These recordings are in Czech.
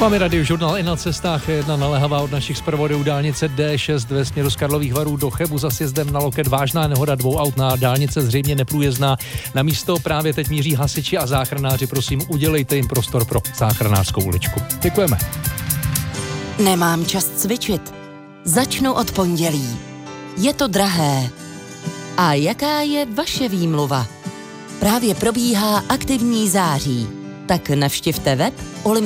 Máme radiožurnál i na cestách. Jedna naléhavá od našich zpravodajů dálnice D6 ve směru z Karlových Varů do Chebu za sjezdem na Loket. Vážná nehoda, dvouautná dálnice zřejmě neprůjezdná. Na místo právě teď míří hasiči a záchranáři. Prosím, udělejte jim prostor pro záchranářskou uličku. Děkujeme. Nemám čas cvičit. Začnu od pondělí. Je to drahé. A jaká je vaše výmluva? Právě probíhá aktivní září. Tak navštivte web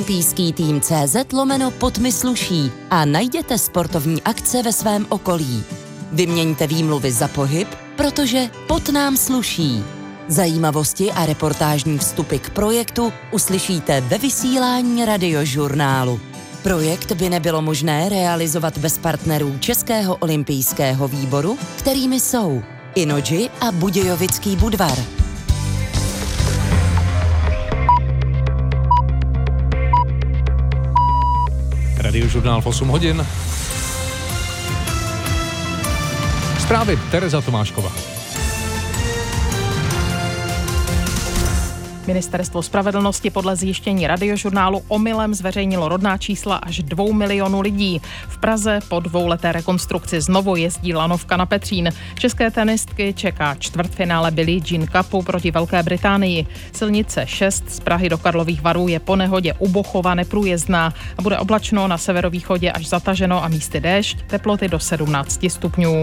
olympijský-tým.cz/pod-mi-sluší a najděte sportovní akce ve svém okolí. Vyměňte výmluvy za pohyb, protože pot nám sluší. Zajímavosti a reportážní vstupy k projektu uslyšíte ve vysílání radiožurnálu. Projekt by nebylo možné realizovat bez partnerů Českého olympijského výboru, kterými jsou Innogy a Budějovický Budvar. Radiožurnál v 8 hodin. Zprávy Tereza Tomášková. Ministerstvo spravedlnosti podle zjištění radiožurnálu omylem zveřejnilo rodná čísla až 2 milionů lidí. V Praze po dvouleté rekonstrukci znovu jezdí lanovka na Petřín. České tenistky čeká čtvrtfinále Billie Jean Cupu proti Velké Británii. Silnice 6 z Prahy do Karlových Varů je po nehodě u Bochova neprůjezdná a bude oblačno, na severovýchodě až zataženo a místy déšť, teploty do 17 stupňů.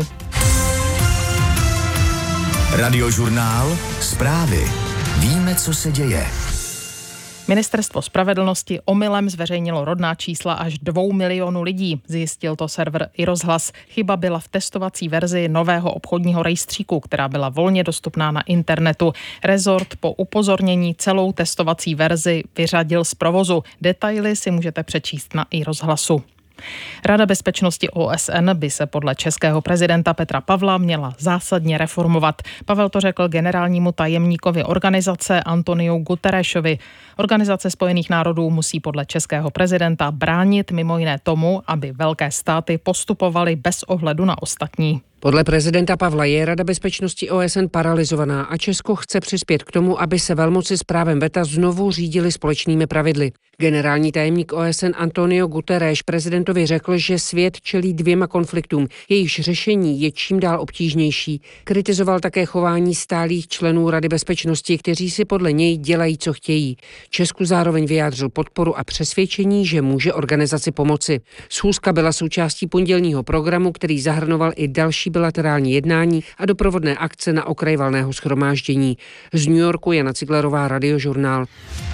Radiožurnál, zprávy. Víme, co se děje. Ministerstvo spravedlnosti omylem zveřejnilo rodná čísla až 2 milionů lidí. Zjistil to server iRozhlas. Chyba byla v testovací verzi nového obchodního rejstříku, která byla volně dostupná na internetu. Rezort po upozornění celou testovací verzi vyřadil z provozu. Detaily si můžete přečíst na iRozhlasu. Rada bezpečnosti OSN by se podle českého prezidenta Petra Pavla měla zásadně reformovat. Pavel to řekl generálnímu tajemníkovi organizace Antoniu Guterresovi. Organizace Spojených národů musí podle českého prezidenta bránit mimo jiné tomu, aby velké státy postupovaly bez ohledu na ostatní. Podle prezidenta Pavla je Rada bezpečnosti OSN paralyzovaná a Česko chce přispět k tomu, aby se velmoci s právem veta znovu řídily společnými pravidly. Generální tajemník OSN Antonio Guterres prezidentovi řekl, že svět čelí 2 konfliktům, jejichž řešení je čím dál obtížnější. Kritizoval také chování stálých členů Rady bezpečnosti, kteří si podle něj dělají, co chtějí. Česku zároveň vyjádřil podporu a přesvědčení, že může organizaci pomoci. Schůzka byla součástí pondělního programu, který zahrnoval i další bilaterální jednání a doprovodné akce na okraj valného shromáždění. Z New Yorku Jana Ciglerová, Radiožurnál.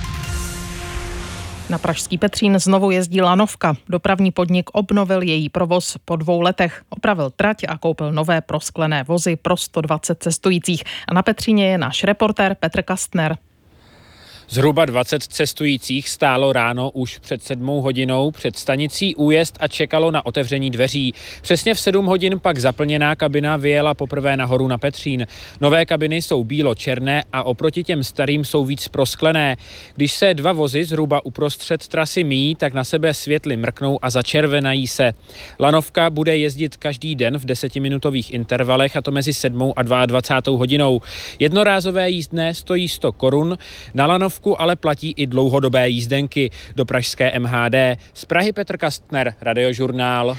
Na pražský Petřín znovu jezdí lanovka. Dopravní podnik obnovil její provoz po 2 letech. Opravil trať a koupil nové prosklené vozy pro 120 cestujících. A na Petříně je náš reportér Petr Kastner. Zhruba 20 cestujících stálo ráno už před 7 hodinou před stanicí Újezd a čekalo na otevření dveří. Přesně v 7 hodin pak zaplněná kabina vyjela poprvé nahoru na Petřín. Nové kabiny jsou bílo-černé a oproti těm starým jsou víc prosklené. Když se 2 vozy zhruba uprostřed trasy míjí, tak na sebe světly mrknou a začervenají se. Lanovka bude jezdit každý den v 10minutových intervalech, a to mezi 7 a 22 hodinou. Jednorázové jízdné stojí 100 korun, na lanovku ale platí i dlouhodobé jízdenky. Do pražské MHD. Z Prahy Petr Kastner, Radiožurnál.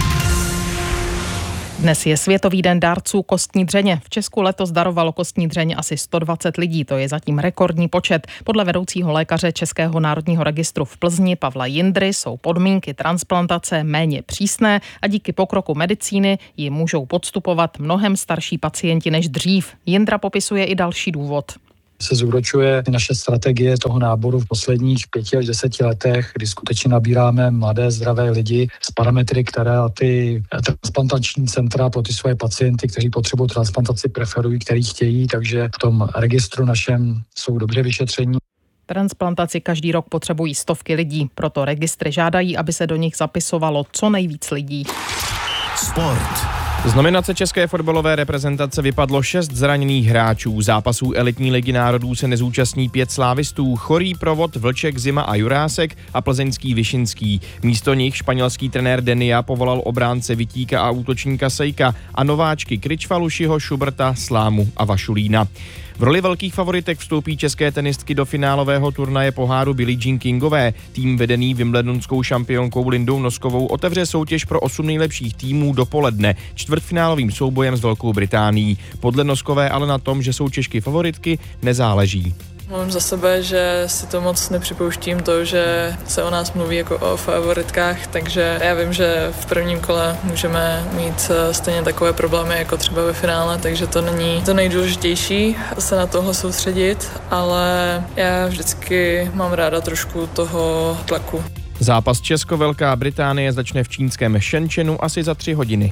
Dnes je Světový den dárců kostní dřeně. V Česku letos darovalo kostní dřeň asi 120 lidí, to je zatím rekordní počet. Podle vedoucího lékaře Českého národního registru v Plzni Pavla Jindry jsou podmínky transplantace méně přísné a díky pokroku medicíny ji můžou podstupovat mnohem starší pacienti než dřív. Jindra popisuje i další důvod. Se zúročuje naše strategie toho náboru v posledních 5 až 10 letech, kdy skutečně nabíráme mladé, zdravé lidi s parametry, které ty transplantační centra pro ty svoje pacienty, kteří potřebují transplantaci, preferují, který chtějí, takže v tom registru našem jsou dobře vyšetření. Transplantaci každý rok potřebují stovky lidí, proto registry žádají, aby se do nich zapisovalo co nejvíc lidí. Sport. Z nominace české fotbalové reprezentace vypadlo 6 zraněných hráčů. Zápasů elitní ligy národů se nezúčastní 5 slávistů. Chorý Provod, Vlček, Zima a Jurásek a plzeňský Višinský. Místo nich španělský trenér Denia povolal obránce Vitíka a útočníka Sejka a nováčky Kričfalušiho, Šuberta, Slámu a Vašulína. V roli velkých favoritek vstoupí české tenistky do finálového turnaje poháru Billie Jean Kingové. Tým vedený wimbledonskou šampionkou Lindou Noskovou otevře soutěž pro 8 nejlepších týmů dopoledne čtvrtfinálovým soubojem s Velkou Británií. Podle Noskové ale na tom, že jsou Češky favoritky, nezáleží. Mluvím za sebe, že si to moc nepřipouštím to, že se o nás mluví jako o favoritkách, takže já vím, že v prvním kole můžeme mít stejně takové problémy jako třeba ve finále, takže to není to nejdůležitější se na tohle soustředit, ale já vždycky mám ráda trošku toho tlaku. Zápas Česko-Velká Británie začne v čínském Shenzhenu asi za 3 hodiny.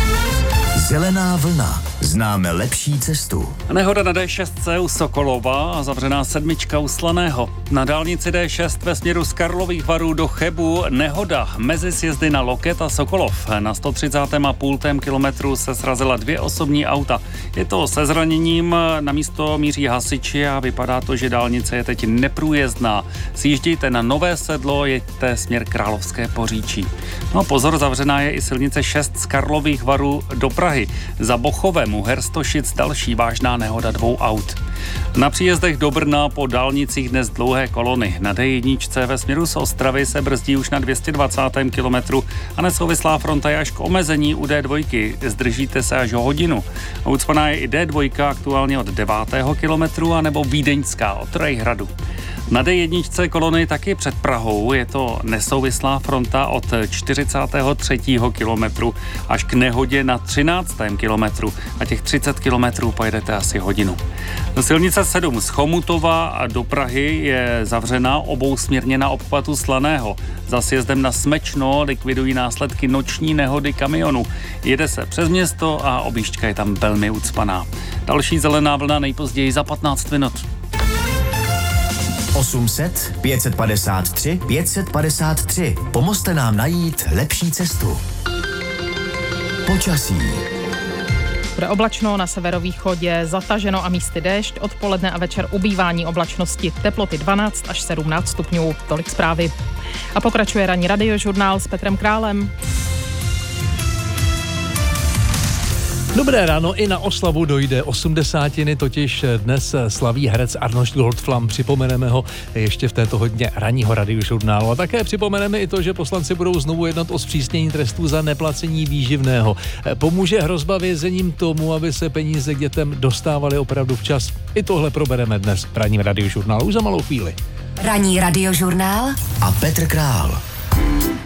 Zelená vlna. Známe lepší cestu. Nehoda na D6 u Sokolova a zavřená 7 u Slaného. Na dálnici D6 ve směru z Karlových Varů do Chebu nehoda mezi sjezdy na Loket a Sokolov. Na 130,5 kilometru se srazila 2 osobní auta. Je to se zraněním, na místo míří hasiči a vypadá to, že dálnice je teď neprůjezdná. Sjíždějte na Nové Sedlo, jeďte směr Královské Poříčí. No pozor, zavřená je i silnice 6 z Karlových Varů do Prahy. Za Bochovem u Herstošic další vážná nehoda 2 aut. Na příjezdech do Brna po dálnicích dnes dlouhé kolony. Na D1 ve směru z Ostravy se brzdí už na 220. kilometru a nesouvislá fronta je až k omezení u D2. Zdržíte se až o hodinu. Ucpaná je i D2 aktuálně od 9. kilometru a nebo Vídeňská od Rejhradu. Na D1 kolony taky před Prahou, je to nesouvislá fronta od 43. kilometru až k nehodě na 13. kilometru a těch 30 kilometrů pojedete asi hodinu. Silnice 7 z Chomutova a do Prahy je zavřena obousměrně na obchvatu Slaného. Za sjezdem na Smečno likvidují následky noční nehody kamionu. Jede se přes město a objížďka je tam velmi ucpaná. Další zelená vlna nejpozději za 15 minut. 800 553 553. Pomozte nám najít lepší cestu. Počasí. Bude oblačno, na severovýchodě zataženo a místy déšť, odpoledne a večer ubývání oblačnosti, teploty 12 až 17 stupňů. Tolik zprávy. A pokračuje ranní radiožurnál s Petrem Králem. Dobré ráno, i na oslavu dojde 80, totiž dnes slaví herec Arnošt Goldflam. Připomeneme ho ještě v této hodně ranního radiožurnálu. A také připomeneme i to, že poslanci budou znovu jednat o zpřísnění trestů za neplacení výživného. Pomůže hrozba vězením tomu, aby se peníze k dětem dostávaly opravdu včas? I tohle probereme dnes v ranním radiožurnálu už za malou chvíli. Ranní radiožurnál a Petr Král.